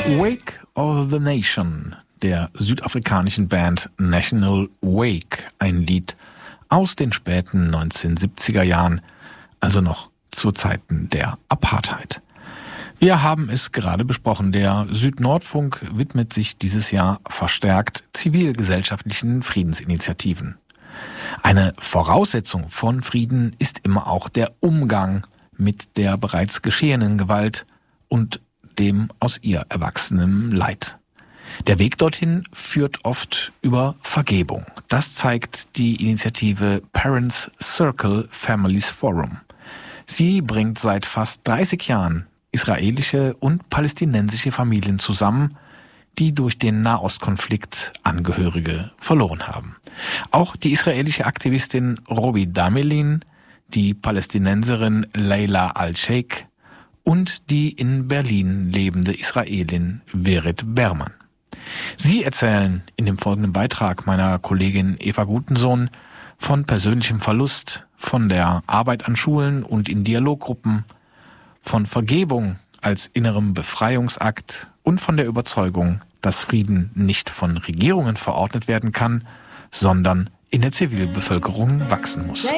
Wake of the Nation der südafrikanischen Band National Wake, ein Lied aus den späten 1970er Jahren, also noch zu Zeiten der Apartheid. Wir haben es gerade besprochen, der Südnordfunk widmet sich dieses Jahr verstärkt zivilgesellschaftlichen Friedensinitiativen. Eine Voraussetzung von Frieden ist immer auch der Umgang mit der bereits geschehenen Gewalt und dem aus ihr erwachsenen Leid. Der Weg dorthin führt oft über Vergebung. Das zeigt die Initiative Parents Circle Families Forum. Sie bringt seit fast 30 Jahren israelische und palästinensische Familien zusammen, die durch den Nahostkonflikt Angehörige verloren haben. Auch die israelische Aktivistin Robi Damelin, die Palästinenserin Leila Al-Sheikh und die in Berlin lebende Israelin Verit Berman. Sie erzählen in dem folgenden Beitrag meiner Kollegin Eva Gutensohn von persönlichem Verlust, von der Arbeit an Schulen und in Dialoggruppen, von Vergebung als innerem Befreiungsakt und von der Überzeugung, dass Frieden nicht von Regierungen verordnet werden kann, sondern in der Zivilbevölkerung wachsen muss.